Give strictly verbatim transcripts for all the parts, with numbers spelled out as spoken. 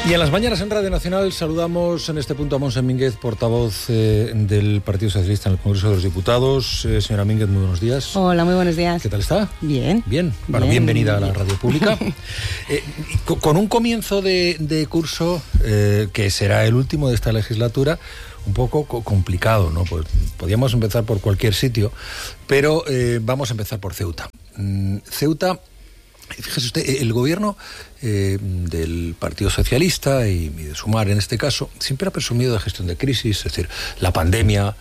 Y en las mañanas en Radio Nacional saludamos en este punto a Montse Mínguez, portavoz eh, del Partido Socialista en el Congreso de los Diputados. Eh, señora Mínguez, muy buenos días. Hola, muy buenos días. ¿Qué tal está? Bien. Bien. Bueno, bien, bienvenida bien. a la radio pública. eh, con un comienzo de, de curso eh, que será el último de esta legislatura, un poco complicado, ¿no? Pues podríamos empezar por cualquier sitio, pero eh, vamos a empezar por Ceuta. Mm, Ceuta... Fíjese usted, el gobierno eh, del Partido Socialista y, y de Sumar en este caso siempre ha presumido de gestión de crisis, es decir, la pandemia,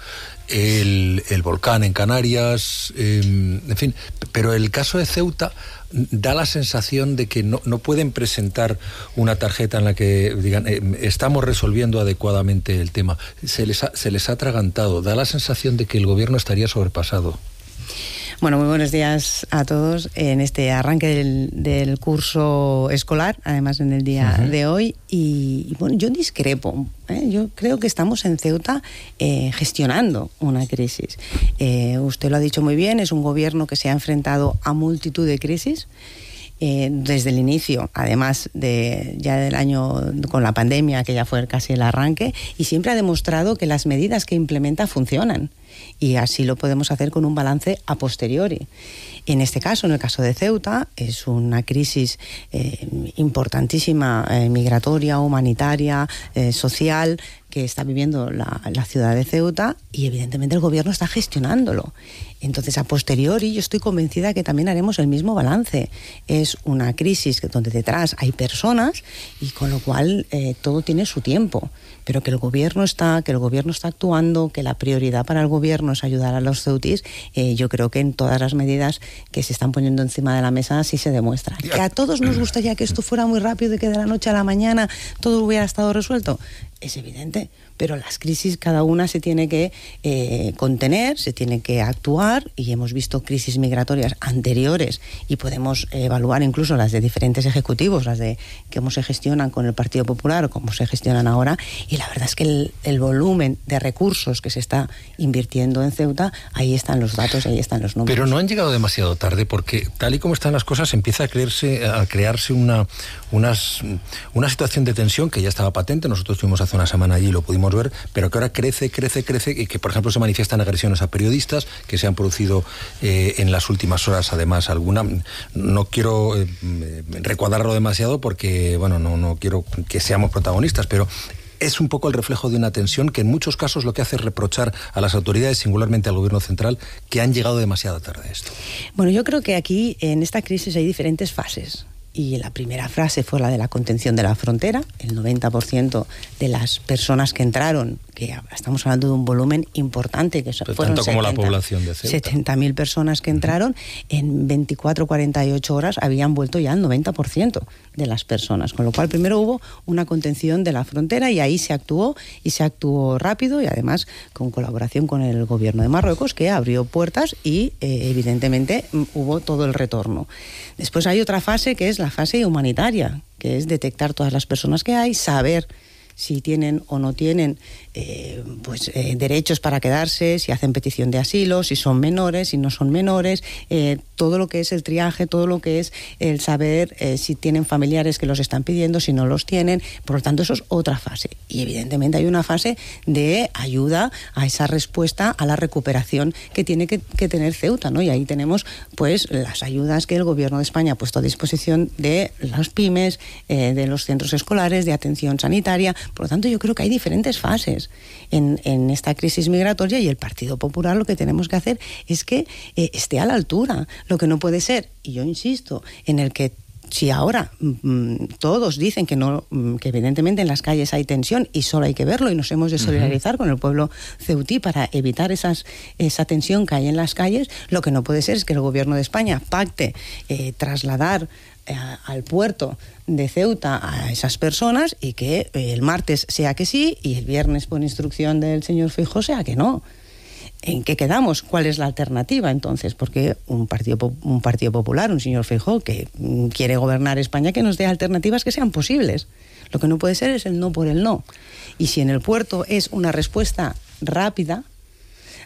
el, el volcán en Canarias, eh, en fin, pero el caso de Ceuta da la sensación de que no, no pueden presentar una tarjeta en la que digan eh, estamos resolviendo adecuadamente el tema. Se les ha, se les ha atragantado, da la sensación de que el gobierno estaría sobrepasado. Bueno, muy buenos días a todos en este arranque del, del curso escolar, además en el día uh-huh. de hoy. Y, y bueno, yo discrepo. ¿eh? Yo creo que estamos en Ceuta eh, gestionando una crisis. Eh, usted lo ha dicho muy bien, es un gobierno que se ha enfrentado a multitud de crisis. Eh, desde el inicio, además de ya del año con la pandemia, que ya fue casi el arranque, y siempre ha demostrado que las medidas que implementa funcionan. Y así lo podemos hacer con un balance a posteriori. En este caso, en el caso de Ceuta, es una crisis eh, importantísima, eh, migratoria, humanitaria, eh, social, que está viviendo la, la ciudad de Ceuta, y evidentemente el gobierno está gestionándolo. Entonces, a posteriori, yo estoy convencida que también haremos el mismo balance. Es una crisis donde detrás hay personas y con lo cual eh, todo tiene su tiempo. Pero que el gobierno está, que el gobierno está actuando, que la prioridad para el gobierno es ayudar a los ceutíes, eh, yo creo que en todas las medidas que se están poniendo encima de la mesa sí se demuestra. Que a todos nos gustaría que esto fuera muy rápido y que de la noche a la mañana todo hubiera estado resuelto. Es evidente, pero las crisis cada una se tiene que eh, contener, se tiene que actuar, y hemos visto crisis migratorias anteriores y podemos evaluar incluso las de diferentes ejecutivos, las de cómo se gestionan con el Partido Popular o cómo se gestionan ahora, y la verdad es que el, el volumen de recursos que se está invirtiendo en Ceuta, ahí están los datos, ahí están los números. Pero no han llegado demasiado tarde, porque tal y como están las cosas empieza a creerse, a crearse una, unas, una situación de tensión que ya estaba patente. Nosotros estuvimos hace una semana allí y lo pudimos ver, pero que ahora crece, crece, crece, y que por ejemplo se manifiestan agresiones a periodistas que se han producido eh, en las últimas horas, además alguna. No quiero eh, recuadrarlo demasiado porque, bueno, no, no quiero que seamos protagonistas, pero es un poco el reflejo de una tensión que en muchos casos lo que hace es reprochar a las autoridades, singularmente al gobierno central, que han llegado demasiado tarde a esto. Bueno, yo creo que aquí en esta crisis hay diferentes fases. Y la primera frase fue la de la contención de la frontera. El noventa por ciento de las personas que entraron, que estamos hablando de un volumen importante, que Pero fueron tanto como setenta, la población de Ceuta. setenta mil personas que entraron, en veinticuatro a cuarenta y ocho horas habían vuelto ya al noventa por ciento de las personas. Con lo cual primero hubo una contención de la frontera y ahí se actuó, y se actuó rápido, y además con colaboración con el gobierno de Marruecos, que abrió puertas y eh, evidentemente hubo todo el retorno. Después hay otra fase que es la fase humanitaria, que es detectar todas las personas que hay, saber si tienen o no tienen eh, pues, eh, derechos para quedarse, si hacen petición de asilo, si son menores, si no son menores, eh, todo lo que es el triaje, todo lo que es el saber eh, si tienen familiares que los están pidiendo, si no los tienen. Por lo tanto, eso es otra fase. Y evidentemente hay una fase de ayuda a esa respuesta a la recuperación que tiene que, que tener Ceuta, ¿no? Y ahí tenemos pues las ayudas que el gobierno de España ha puesto a disposición de las pymes, eh, de los centros escolares, de atención sanitaria. Por lo tanto, yo creo que hay diferentes fases en, en esta crisis migratoria, y el Partido Popular lo que tenemos que hacer es que eh, esté a la altura. Lo que no puede ser, y yo insisto, en el que si ahora mmm, todos dicen que no, mmm, que evidentemente en las calles hay tensión y solo hay que verlo, y nos hemos de solidarizar uh-huh. con el pueblo ceutí para evitar esas, esa tensión que hay en las calles, lo que no puede ser es que el gobierno de España pacte eh, trasladar eh, al puerto de Ceuta a esas personas, y que eh, el martes sea que sí y el viernes por instrucción del señor Feijóo sea que no. ¿En qué quedamos? ¿Cuál es la alternativa entonces? Porque un partido, un partido popular, un señor Feijóo que quiere gobernar España, que nos dé alternativas que sean posibles. Lo que no puede ser es el no por el no. Y si en el puerto es una respuesta rápida,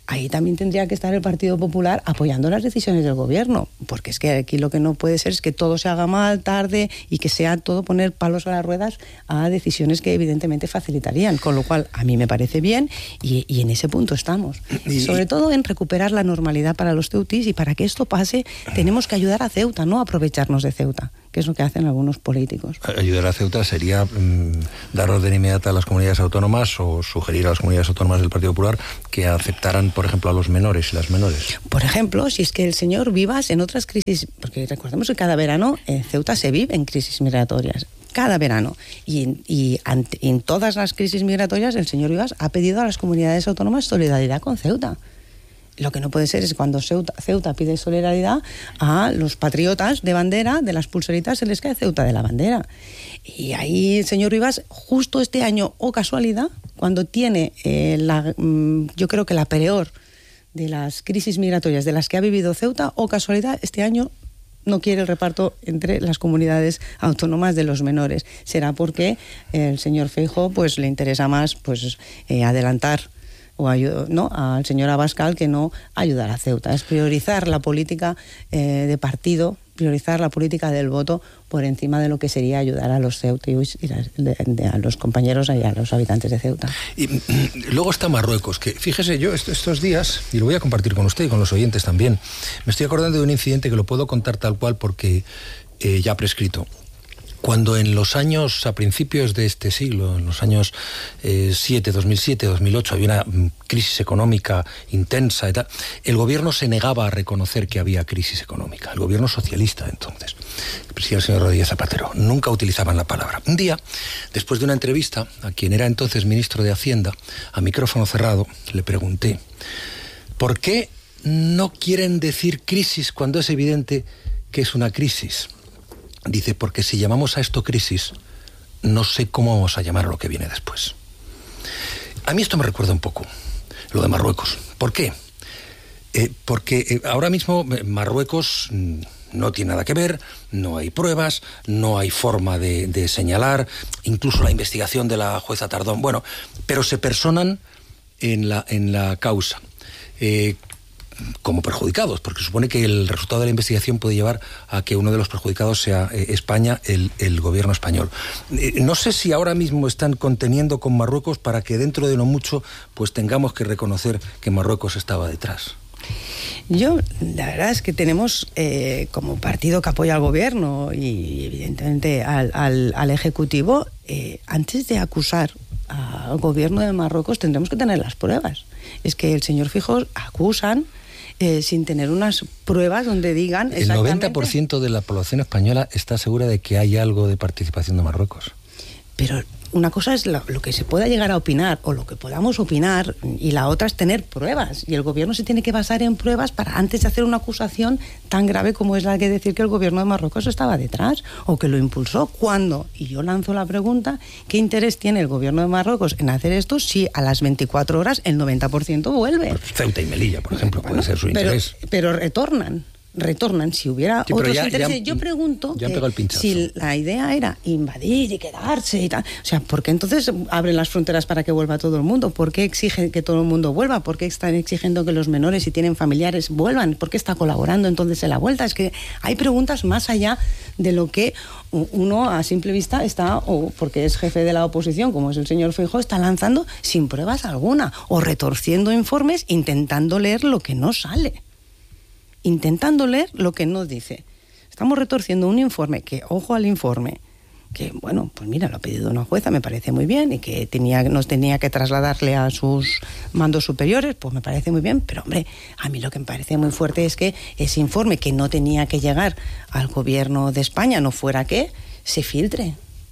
ahí también tendría que estar el Partido Popular apoyando las decisiones del gobierno, porque es que aquí lo que no puede ser es que todo se haga mal, tarde, y que sea todo poner palos a las ruedas a decisiones que evidentemente facilitarían, con lo cual a mí me parece bien y, y en ese punto estamos. Y, sobre todo en recuperar la normalidad para los ceutis, y para que esto pase tenemos que ayudar a Ceuta, no aprovecharnos de Ceuta, que es lo que hacen algunos políticos. Ayudar a Ceuta sería mmm, dar orden inmediata a las comunidades autónomas o sugerir a las comunidades autónomas del Partido Popular que aceptaran, por ejemplo, a los menores y las menores. Por ejemplo, si es que el señor Vivas en otras crisis, porque recordemos que cada verano en Ceuta se vive en crisis migratorias, cada verano, y, y ante, en todas las crisis migratorias el señor Vivas ha pedido a las comunidades autónomas solidaridad con Ceuta. Lo que no puede ser es cuando Ceuta, Ceuta pide solidaridad a los patriotas de bandera, de las pulseritas se les cae Ceuta de la bandera. Y ahí el señor Vivas, justo este año, o casualidad, cuando tiene eh, la, yo creo que la peor de las crisis migratorias de las que ha vivido Ceuta, o casualidad, este año no quiere el reparto entre las comunidades autónomas de los menores. Será porque el señor Feijóo pues le interesa más pues eh, adelantar o ayud- no al señor Abascal que no ayudar a Ceuta. Es priorizar la política eh, de partido, priorizar la política del voto por encima de lo que sería ayudar a los ceutíes y las, de, de, a los compañeros y a los habitantes de Ceuta. Y luego está Marruecos, que fíjese, yo est- estos días, y lo voy a compartir con usted y con los oyentes también, me estoy acordando de un incidente que lo puedo contar tal cual porque eh, ya prescrito. Cuando en los años, a principios de este siglo, en los años eh, siete, dos mil siete, dos mil ocho, había una mm, crisis económica intensa y tal, el gobierno se negaba a reconocer que había crisis económica. El gobierno socialista entonces, que presidía el señor Rodríguez Zapatero, nunca utilizaban la palabra. Un día, después de una entrevista a quien era entonces ministro de Hacienda, a micrófono cerrado, le pregunté, ¿por qué no quieren decir crisis cuando es evidente que es una crisis? Dice, porque si llamamos a esto crisis, no sé cómo vamos a llamar a lo que viene después. A mí esto me recuerda un poco lo de Marruecos. ¿Por qué? Eh, porque eh, ahora mismo eh, Marruecos mm, no tiene nada que ver, no hay pruebas, no hay forma de, de señalar, incluso la investigación de la jueza Tardón, bueno, pero se personan en la, en la causa. Eh, como perjudicados, porque supone que el resultado de la investigación puede llevar a que uno de los perjudicados sea eh, España, el, el gobierno español. Eh, no sé si ahora mismo están conteniendo con Marruecos para que dentro de no mucho pues tengamos que reconocer que Marruecos estaba detrás. Yo, la verdad es que tenemos eh, como partido que apoya al gobierno y evidentemente al, al, al Ejecutivo, eh, antes de acusar al gobierno de Marruecos tendremos que tener las pruebas. Es que el señor Feijóo acusan Eh, sin tener unas pruebas donde digan exactamente... El noventa por ciento de la población española está segura de que hay algo de participación de Marruecos. Pero una cosa es lo, lo que se pueda llegar a opinar o lo que podamos opinar y la otra es tener pruebas. Y el gobierno se tiene que basar en pruebas para antes de hacer una acusación tan grave como es la que decir que el gobierno de Marruecos estaba detrás o que lo impulsó. ¿Cuándo? Y yo lanzo la pregunta, ¿qué interés tiene el gobierno de Marruecos en hacer esto si a las veinticuatro horas el noventa por ciento vuelve? Pues Ceuta y Melilla, por ejemplo, bueno, puede ser su pero, interés. Pero retornan. retornan, si hubiera sí, otros ya, intereses. Ya, yo pregunto ya que si la idea era invadir y quedarse y tal, o sea, ¿por qué entonces abren las fronteras para que vuelva todo el mundo? ¿Por qué exigen que todo el mundo vuelva? ¿Por qué están exigiendo que los menores, si tienen familiares, vuelvan? ¿Por qué está colaborando entonces en la vuelta? Es que hay preguntas más allá de lo que uno a simple vista está, o porque es jefe de la oposición, como es el señor Feijóo, está lanzando sin pruebas alguna, o retorciendo informes, intentando leer lo que no sale. Intentando leer lo que no dice. Estamos retorciendo un informe que, ojo al informe, que, bueno, pues mira, lo ha pedido una jueza, me parece muy bien, y que tenía, nos tenía que trasladarle a sus mandos superiores, pues me parece muy bien, pero hombre, a mí lo que me parece muy fuerte es que ese informe que no tenía que llegar al gobierno de España, no fuera que se filtre.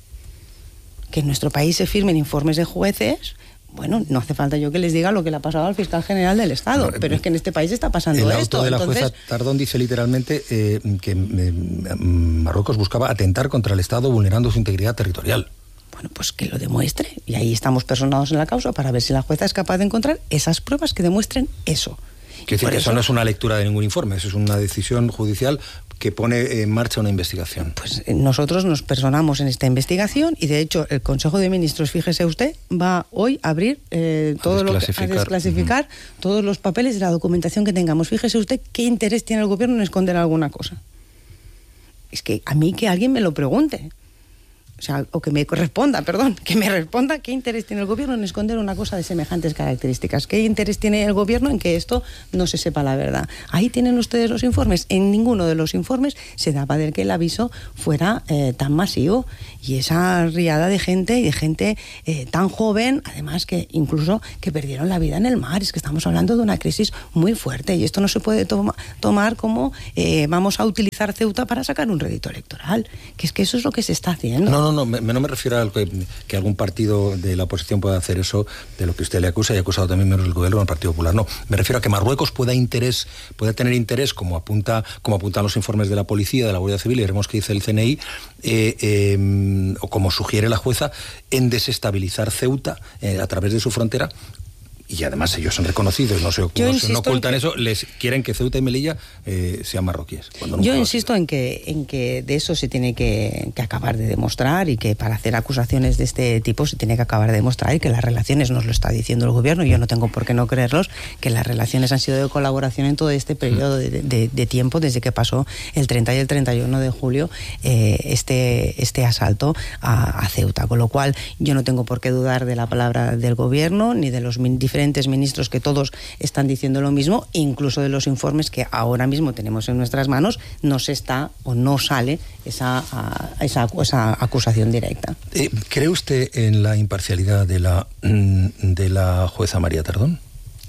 Que en nuestro país se firmen informes de jueces. Bueno, no hace falta yo que les diga lo que le ha pasado al fiscal general del Estado, no, pero es que en este país está pasando el esto. El auto de la Entonces... jueza Tardón dice literalmente eh, que eh, Marruecos buscaba atentar contra el Estado vulnerando su integridad territorial. Bueno, pues que lo demuestre. Y ahí estamos personados en la causa para ver si la jueza es capaz de encontrar esas pruebas que demuestren eso. Quiero decir que eso no es una lectura de ningún informe, eso es una decisión judicial que pone en marcha una investigación. Pues nosotros nos personamos en esta investigación y de hecho el Consejo de Ministros, fíjese usted, va hoy a abrir eh, todo lo que, a desclasificar uh-huh. todos los papeles de la documentación que tengamos. Fíjese usted qué interés tiene el gobierno en esconder alguna cosa. Es que a mí que alguien me lo pregunte. O sea, o que me responda, perdón, que me responda qué interés tiene el gobierno en esconder una cosa de semejantes características. ¿Qué interés tiene el gobierno en que esto no se sepa la verdad? Ahí tienen ustedes los informes. En ninguno de los informes se daba del que el aviso fuera eh, tan masivo. Y esa riada de gente y de gente eh, tan joven, además que incluso que perdieron la vida en el mar. Es que estamos hablando de una crisis muy fuerte y esto no se puede toma, tomar como eh, vamos a utilizar Ceuta para sacar un rédito electoral. Que es que eso es lo que se está haciendo. No, no, no, me, no me refiero a que, que algún partido de la oposición pueda hacer eso de lo que usted le acusa y ha acusado también miembros del gobierno del Partido Popular. No, me refiero a que Marruecos pueda interés, pueda tener interés, como apunta, como apuntan los informes de la policía, de la Guardia Civil, y veremos qué dice el C N I, eh, eh, o como sugiere la jueza, en desestabilizar Ceuta eh, a través de su frontera. Y además ellos son reconocidos, no, se, no, no ocultan que, eso, les quieren que Ceuta y Melilla eh, sean marroquíes. Yo insisto en que, en que de eso se tiene que, que acabar de demostrar y que para hacer acusaciones de este tipo se tiene que acabar de demostrar y que las relaciones, nos lo está diciendo el gobierno, y yo no tengo por qué no creerlos, que las relaciones han sido de colaboración en todo este periodo de, de, de tiempo desde que pasó el treinta y el treinta y uno de julio eh, este, este asalto a, a Ceuta. Con lo cual yo no tengo por qué dudar de la palabra del gobierno ni de los diferentes diferentes ministros que todos están diciendo lo mismo, incluso de los informes que ahora mismo tenemos en nuestras manos, no se está o no sale esa, esa, esa acusación directa. Eh, ¿Cree usted en la imparcialidad de la, de la jueza María Tardón?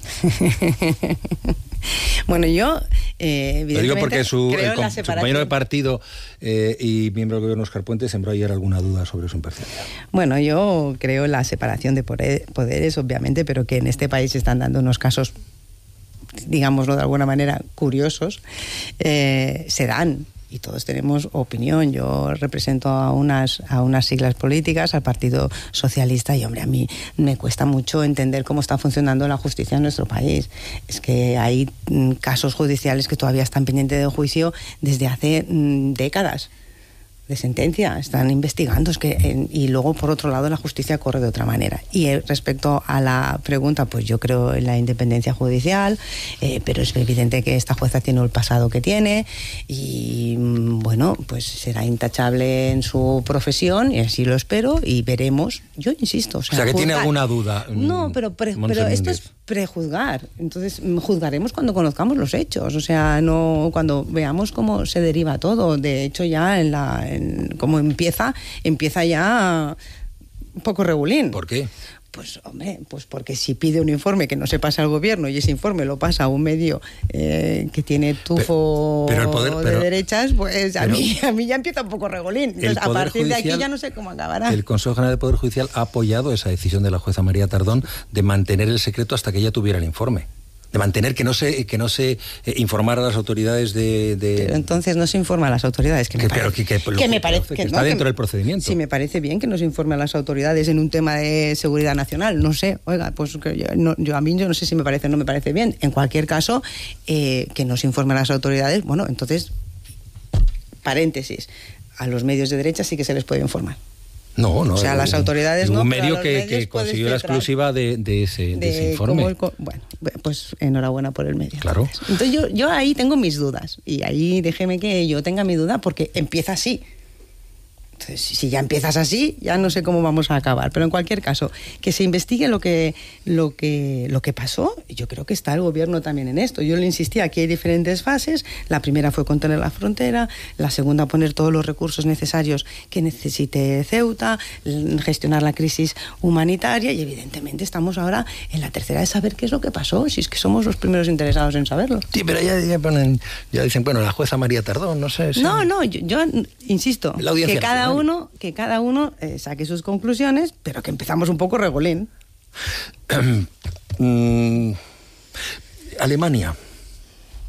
Bueno, yo eh, evidentemente lo digo porque su, creo el, en la su compañero de partido eh, y miembro del gobierno Óscar Puente sembró ayer alguna duda sobre su imparcialidad. Bueno, yo creo en la separación de poderes, obviamente, pero que en este país se están dando unos casos, digámoslo de alguna manera, curiosos, eh, se dan. Y todos tenemos opinión. Yo represento a unas, a unas siglas políticas, al Partido Socialista, y hombre, a mí me cuesta mucho entender cómo está funcionando la justicia en nuestro país. Es que hay mm, casos judiciales que todavía están pendientes de juicio desde hace mm, décadas. De sentencia, están investigando, es que en, y luego por otro lado la justicia corre de otra manera. Y eh, respecto a la pregunta, pues yo creo en la independencia judicial, eh, pero es evidente que esta jueza tiene el pasado que tiene y bueno, pues será intachable en su profesión y así lo espero y veremos. Yo insisto, o sea, o sea que juzgar. Tiene alguna duda. No, pero, pre, pero esto es prejuzgar. Entonces juzgaremos cuando conozcamos los hechos, o sea, no cuando veamos cómo se deriva todo. De hecho, ya en la en, como empieza, empieza ya un poco regulín. ¿Por qué? Pues, hombre, pues porque si pide un informe que no se pasa al gobierno y ese informe lo pasa a un medio eh, que tiene tufo pero, pero el poder, pero, de derechas, pues a, mí, a mí ya empieza un poco regolín. Entonces, a partir judicial, de aquí ya no sé cómo acabará. El Consejo General del Poder Judicial ha apoyado esa decisión de la jueza María Tardón de mantener el secreto hasta que ella tuviera el informe. De mantener que no se que no se eh, informara a las autoridades de, de... Pero entonces no se informa a las autoridades, que me que, parece que, que, que, me parece, que, que está no, dentro que, del procedimiento. Sí, me parece bien que nos informe a las autoridades en un tema de seguridad nacional. No sé, oiga, pues que yo, no, yo a mí yo no sé si me parece o no me parece bien. En cualquier caso, eh, que nos informe a las autoridades, bueno, entonces, paréntesis, a los medios de derecha sí que se les puede informar. No, no. O sea, a las autoridades no. Un medio que, que consiguió la exclusiva de, de, ese, de, de ese informe. El, bueno, pues enhorabuena por el medio. Claro. Entonces, entonces yo, yo ahí tengo mis dudas. Y ahí déjeme que yo tenga mi duda porque empieza así. Entonces, si ya empiezas así, ya no sé cómo vamos a acabar. Pero en cualquier caso, que se investigue lo que, lo que, lo que pasó. Yo creo que está el gobierno también en esto. Yo le insistía, aquí hay diferentes fases. La primera fue contener la frontera. La segunda, poner todos los recursos necesarios que necesite Ceuta. Gestionar la crisis humanitaria. Y evidentemente estamos ahora en la tercera de saber qué es lo que pasó. Si es que somos los primeros interesados en saberlo. Sí, pero ya, ya, ponen, ya dicen, bueno, la jueza María Tardón, no sé. Si... No, no, yo, yo insisto, que cada uno que cada uno eh, saque sus conclusiones, pero que empezamos un poco regulín. mm, Alemania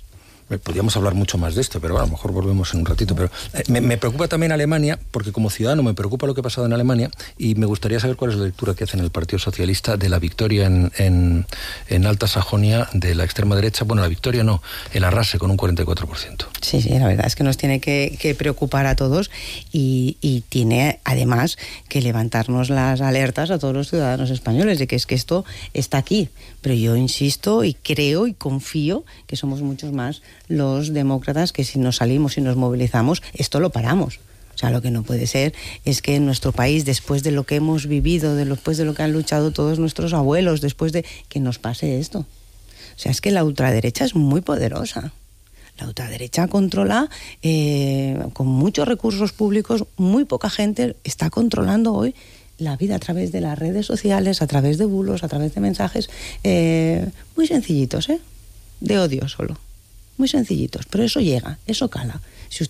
Podríamos hablar mucho más de esto, pero bueno, a lo mejor volvemos en un ratito. Pero eh, me, me preocupa también Alemania, porque como ciudadano me preocupa lo que ha pasado en Alemania y me gustaría saber cuál es la lectura que hace en el Partido Socialista de la victoria en, en, en Alta Sajonia de la extrema derecha. Bueno, la victoria no, el arrase con un cuarenta y cuatro por ciento. Sí, sí, la verdad es que nos tiene que, que preocupar a todos y, y tiene además que levantarnos las alertas a todos los ciudadanos españoles de que es que esto está aquí. Pero yo insisto y creo y confío que somos muchos más los demócratas que si nos salimos y nos movilizamos, esto lo paramos. O sea, lo que no puede ser es que en nuestro país, después de lo que hemos vivido, de después de lo que han luchado todos nuestros abuelos, después de que nos pase esto. O sea, es que la ultraderecha es muy poderosa. La ultraderecha controla eh, con muchos recursos públicos, muy poca gente está controlando hoy la vida a través de las redes sociales, a través de bulos, a través de mensajes eh, muy sencillitos, ¿eh? De odio solo. Muy sencillitos, pero eso llega, eso cala. Si